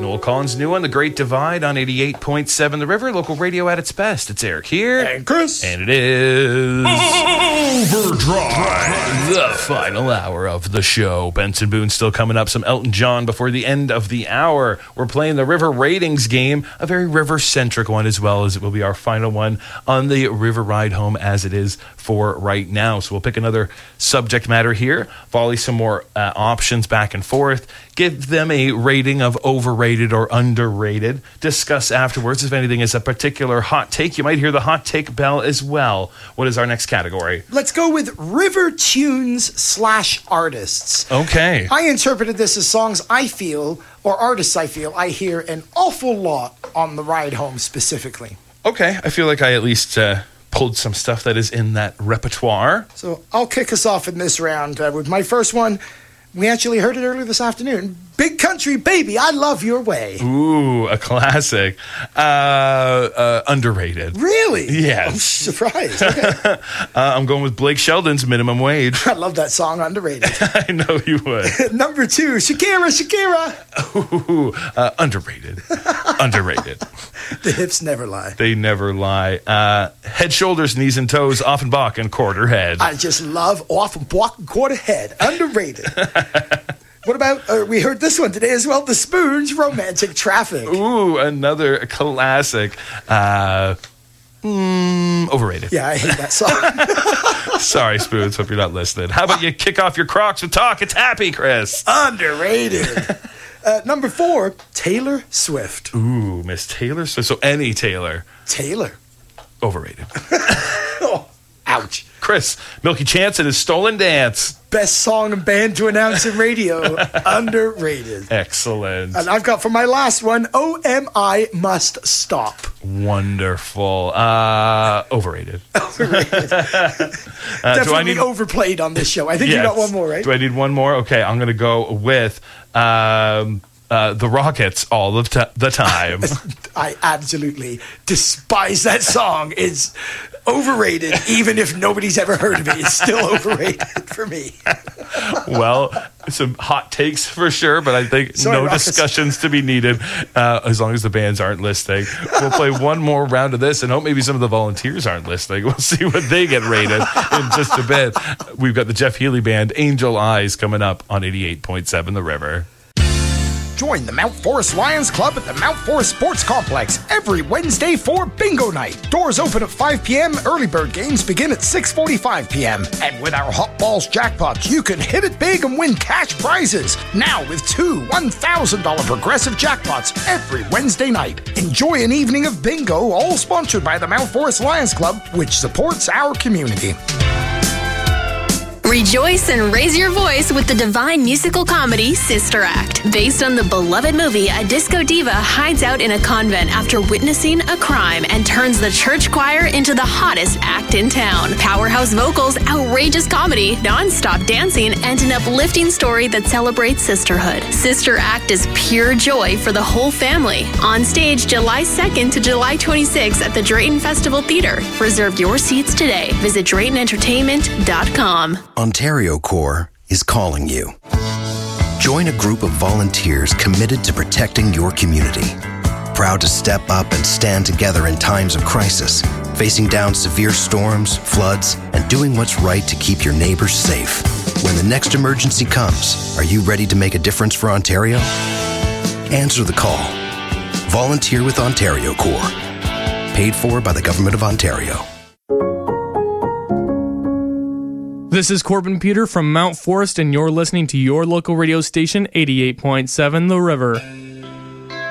Noel Collins, new on The Great Divide on 88.7 The River, local radio at its best. It's Eric here. And Chris. And it is... Overdrive. The final hour of the show. Benson Boone still coming up. Some Elton John before the end of the hour. We're playing the River Ratings game, a very river-centric one as well, as it will be our final one on the River Ride Home as it is for right now. So we'll pick another subject matter here, volley some more options back and forth, give them a rating of overrated or underrated, discuss afterwards if anything is a particular hot take. You might hear the hot take bell as well. What is our next category? Let's go with river tunes / artists. Okay. I interpreted this as songs I feel, or artists I feel, I hear an awful lot on the ride home specifically. Okay, I feel like I at least pulled some stuff that is in that repertoire. So I'll kick us off in this round with my first one. We actually heard it earlier this afternoon. Big Country Baby, I Love Your Way. Ooh, a classic. Underrated. Really? Yes. I'm surprised. Okay. I'm going with Blake Shelton's Minimum Wage. I love that song, underrated. I know you would. Number 2, Shakira. Ooh, underrated. Underrated. The hips never lie. They never lie. Head, Shoulders, Knees and Toes, Offenbach and Quarter Head. I just love Offenbach and Quarter Head. Underrated. What about, we heard this one today as well, The Spoons, Romantic Traffic. Ooh, another classic. Overrated. Yeah, I hate that song. Sorry, Spoons, hope you're not listening. How about you kick off your Crocs with Talk? It's Happy, Chris. Underrated. Number 4, Taylor Swift. Ooh, Miss Taylor Swift. So any Taylor. Taylor. Overrated. Oh, ouch. Chris, Milky Chance and his Stolen Dance. Best song and band to announce in radio. Underrated. Excellent. And I've got for my last one, OMI Must Stop. Wonderful. Overrated. Overrated. Definitely overplayed on this show. I think you got one more, right? Do I need one more? Okay, I'm going to go with the Rockets all of the time. I absolutely despise that song. It's overrated, even if nobody's ever heard of it. It's still overrated for me. Well, some hot takes for sure, but I think Rockets. Discussions to be needed as long as the bands aren't listening. We'll play one more round of this and hope maybe some of the volunteers aren't listening. We'll see what they get rated in just a bit. We've got the Jeff Healey Band, Angel Eyes, coming up on 88.7 The River. Join the Mount Forest Lions Club at the Mount Forest Sports Complex every Wednesday for Bingo Night. Doors open at 5 p.m. Early bird games begin at 6:45 p.m. And with our Hot Balls jackpots, you can hit it big and win cash prizes. Now with 2 $1,000 progressive jackpots every Wednesday night. Enjoy an evening of bingo, all sponsored by the Mount Forest Lions Club, which supports our community. Rejoice and raise your voice with the divine musical comedy Sister Act. Based on the beloved movie, a disco diva hides out in a convent after witnessing a crime and turns the church choir into the hottest act in town. Powerhouse vocals, outrageous comedy, non-stop dancing, and an uplifting story that celebrates sisterhood. Sister Act is pure joy for the whole family. On stage July 2nd to July 26th at the Drayton Festival Theater. Reserve your seats today. Visit DraytonEntertainment.com. Ontario Corps is calling you. Join a group of volunteers committed to protecting your community. Proud to step up and stand together in times of crisis, facing down severe storms, floods, and doing what's right to keep your neighbors safe. When the next emergency comes, are you ready to make a difference for Ontario? Answer the call. Volunteer with Ontario Corps. Paid for by the Government of Ontario. This is Corbin Peter from Mount Forest, and you're listening to your local radio station, 88.7 The River.